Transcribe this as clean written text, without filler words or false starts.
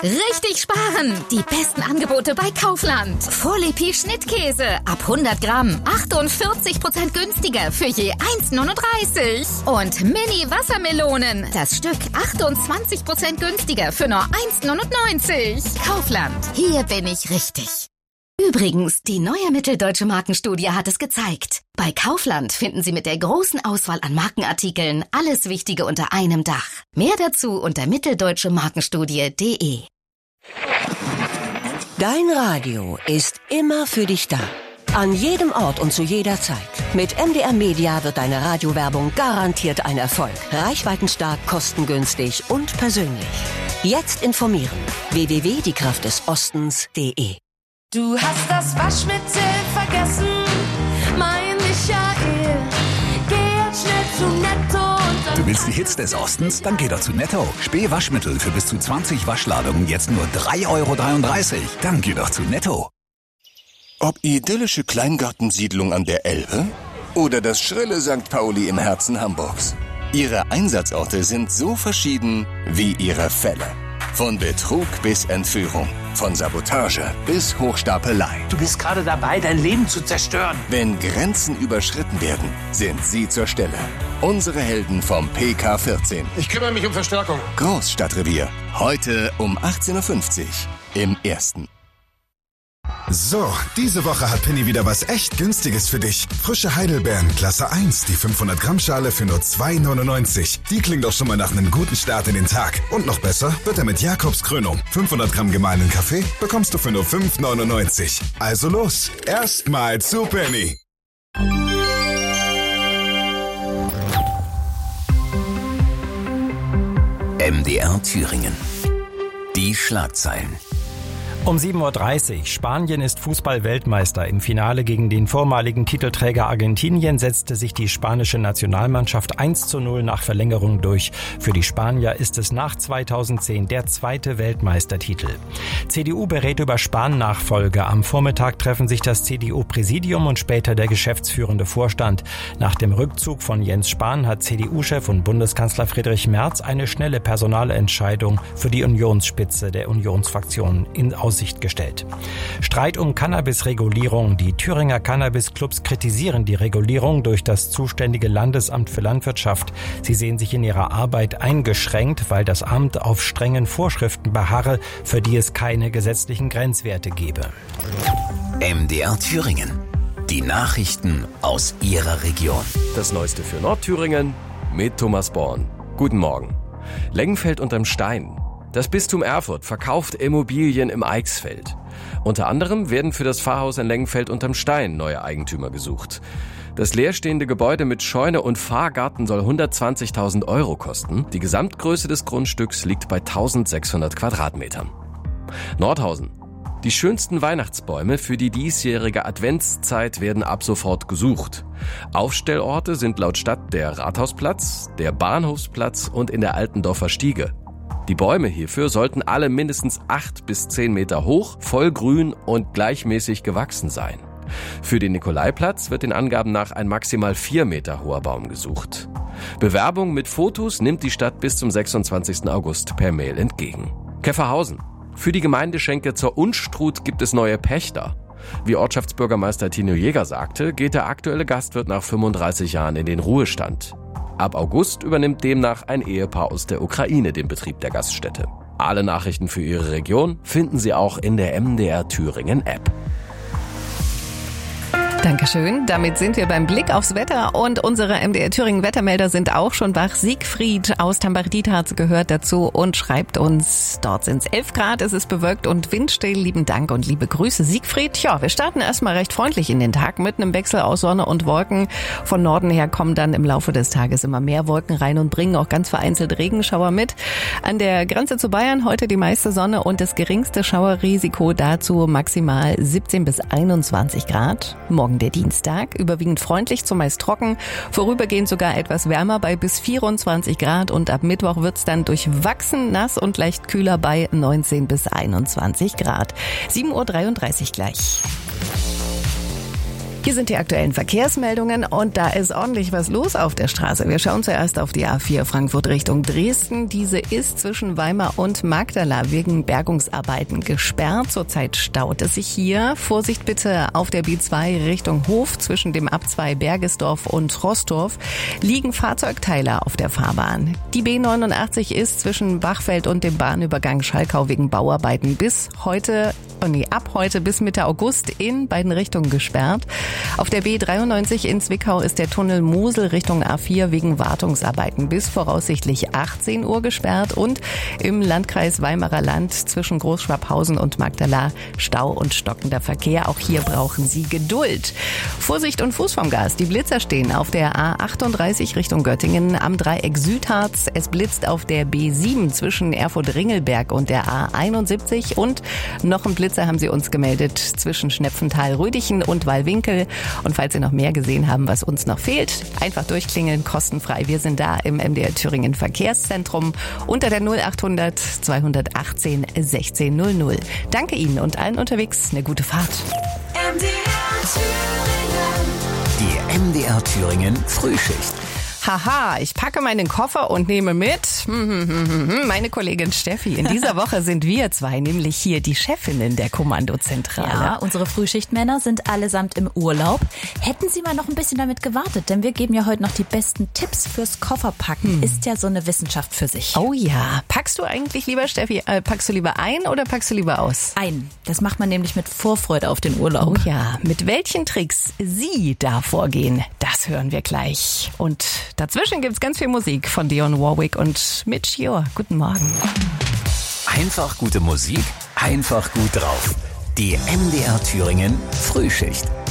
Richtig sparen! Die besten Angebote bei Kaufland. Fourlipi Schnittkäse ab 100 Gramm. 48% günstiger für je 1,39. Und Mini Wassermelonen. Das Stück 28% günstiger für nur 1,99. Kaufland. Hier bin ich richtig. Übrigens, die neue Mitteldeutsche Markenstudie hat es gezeigt. Bei Kaufland finden Sie mit der großen Auswahl an Markenartikeln alles Wichtige unter einem Dach. Mehr dazu unter mitteldeutschemarkenstudie.de. Dein Radio ist immer für dich da. An jedem Ort und zu jeder Zeit. Mit MDR Media wird deine Radiowerbung garantiert ein Erfolg. Reichweitenstark, kostengünstig und persönlich. Jetzt informieren. www.diekraftdesostens.de. Du hast das Waschmittel vergessen, mein Michael. Geh jetzt schnell zu Netto und dann... Du willst die Hits des Ostens? Dann geh doch zu Netto. Spee-Waschmittel für bis zu 20 Waschladungen jetzt nur 3,33 Euro. Dann geh doch zu Netto. Ob idyllische Kleingartensiedlung an der Elbe oder das schrille St. Pauli im Herzen Hamburgs. Ihre Einsatzorte sind so verschieden wie ihre Fälle. Von Betrug bis Entführung, von Sabotage bis Hochstapelei. Du bist gerade dabei, dein Leben zu zerstören. Wenn Grenzen überschritten werden, sind sie zur Stelle. Unsere Helden vom PK14. Ich kümmere mich um Verstärkung. Großstadtrevier. Heute um 18.50 Uhr im Ersten. So, diese Woche hat Penny wieder was echt Günstiges für dich. Frische Heidelbeeren, Klasse 1, die 500 Gramm Schale für nur 2,99. Die klingt doch schon mal nach einem guten Start in den Tag. Und noch besser wird er mit Jakobskrönung. 500 Gramm gemahlenen Kaffee bekommst du für nur 5,99. Also los, erstmal zu Penny. MDR Thüringen. Die Schlagzeilen. Um 7.30 Uhr. Spanien ist Fußball-Weltmeister. Im Finale gegen den vormaligen Titelträger Argentinien setzte sich die spanische Nationalmannschaft 1:0 nach Verlängerung durch. Für die Spanier ist es nach 2010 der zweite Weltmeistertitel. CDU berät über Spahn-Nachfolge. Am Vormittag treffen sich das CDU-Präsidium und später der geschäftsführende Vorstand. Nach dem Rückzug von Jens Spahn hat CDU-Chef und Bundeskanzler Friedrich Merz eine schnelle Personalentscheidung für die Unionsspitze der Unionsfraktion in Aussicht gestellt. Streit um Cannabis-Regulierung. Die Thüringer Cannabis-Clubs kritisieren die Regulierung durch das zuständige Landesamt für Landwirtschaft. Sie sehen sich in ihrer Arbeit eingeschränkt, weil das Amt auf strengen Vorschriften beharre, für die es keine gesetzlichen Grenzwerte gebe. MDR Thüringen. Die Nachrichten aus Ihrer Region. Das Neueste für Nordthüringen mit Thomas Born. Guten Morgen. Lengenfeld unterm Stein. Das Bistum Erfurt verkauft Immobilien im Eichsfeld. Unter anderem werden für das Pfarrhaus in Lengenfeld unterm Stein neue Eigentümer gesucht. Das leerstehende Gebäude mit Scheune und Fahrgarten soll 120.000 Euro kosten. Die Gesamtgröße des Grundstücks liegt bei 1.600 Quadratmetern. Nordhausen. Die schönsten Weihnachtsbäume für die diesjährige Adventszeit werden ab sofort gesucht. Aufstellorte sind laut Stadt der Rathausplatz, der Bahnhofsplatz und in der Altendorfer Stiege. Die Bäume hierfür sollten alle mindestens 8 bis 10 Meter hoch, vollgrün und gleichmäßig gewachsen sein. Für den Nikolaiplatz wird den Angaben nach ein maximal 4 Meter hoher Baum gesucht. Bewerbung mit Fotos nimmt die Stadt bis zum 26. August per Mail entgegen. Käferhausen. Für die Gemeindeschenke zur Unstrut gibt es neue Pächter. Wie Ortschaftsbürgermeister Tino Jäger sagte, geht der aktuelle Gastwirt nach 35 Jahren in den Ruhestand. Ab August übernimmt demnach ein Ehepaar aus der Ukraine den Betrieb der Gaststätte. Alle Nachrichten für Ihre Region finden Sie auch in der MDR Thüringen App. Dankeschön. Damit sind wir beim Blick aufs Wetter und unsere MDR Thüringen Wettermelder sind auch schon wach. Siegfried aus Tambach-Dietharz gehört dazu und schreibt uns, dort sind es 11 Grad, es ist bewölkt und windstill. Lieben Dank und liebe Grüße, Siegfried. Ja, wir starten erstmal recht freundlich in den Tag mit einem Wechsel aus Sonne und Wolken. Von Norden her kommen dann im Laufe des Tages immer mehr Wolken rein und bringen auch ganz vereinzelt Regenschauer mit. An der Grenze zu Bayern heute die meiste Sonne und das geringste Schauerrisiko, dazu maximal 17 bis 21 Grad. Morgen der Dienstag, überwiegend freundlich, zumeist trocken, vorübergehend sogar etwas wärmer bei bis 24 Grad und ab Mittwoch wird's dann durchwachsen nass und leicht kühler bei 19 bis 21 Grad. 7.33 Uhr gleich. Hier sind die aktuellen Verkehrsmeldungen und da ist ordentlich was los auf der Straße. Wir schauen zuerst auf die A4 Frankfurt Richtung Dresden. Diese ist zwischen Weimar und Magdala wegen Bergungsarbeiten gesperrt. Zurzeit staut es sich hier. Vorsicht bitte auf der B2 Richtung Hof. Zwischen dem Ab2 Bergesdorf und Roßdorf liegen Fahrzeugteile auf der Fahrbahn. Die B89 ist zwischen Bachfeld und dem Bahnübergang Schalkau wegen Bauarbeiten ab heute bis Mitte August in beiden Richtungen gesperrt. Auf der B93 in Zwickau ist der Tunnel Mosel Richtung A4 wegen Wartungsarbeiten bis voraussichtlich 18 Uhr gesperrt und im Landkreis Weimarer Land zwischen Großschwabhausen und Magdala Stau und stockender Verkehr. Auch hier brauchen Sie Geduld. Vorsicht und Fuß vom Gas. Die Blitzer stehen auf der A38 Richtung Göttingen am Dreieck Südharz. Es blitzt auf der B7 zwischen Erfurt-Ringelberg und der A71 und noch ein Blitzer haben Sie uns gemeldet zwischen Schnepfenthal-Rüdichen und Wallwinkel. Und falls Sie noch mehr gesehen haben, was uns noch fehlt, einfach durchklingeln, kostenfrei. Wir sind da im MDR Thüringen Verkehrszentrum unter der 0800 218 1600. Danke Ihnen und allen unterwegs eine gute Fahrt. MDR Thüringen. Die MDR Thüringen Frühschicht. Haha, ich packe meinen Koffer und nehme mit meine Kollegin Steffi. In dieser Woche sind wir zwei nämlich hier die Chefinnen der Kommandozentrale. Ja, unsere Frühschichtmänner sind allesamt im Urlaub. Hätten Sie mal noch ein bisschen damit gewartet, denn wir geben ja heute noch die besten Tipps fürs Kofferpacken. Ist ja so eine Wissenschaft für sich. Oh ja. Packst du eigentlich lieber, Steffi, packst du lieber ein oder packst du lieber aus? Ein. Das macht man nämlich mit Vorfreude auf den Urlaub. Oh ja. Mit welchen Tricks Sie da vorgehen, das hören wir gleich. Und dazwischen gibt's ganz viel Musik von Dionne Warwick und Mitch Ure. Guten Morgen. Einfach gute Musik, einfach gut drauf. Die MDR Thüringen Frühschicht.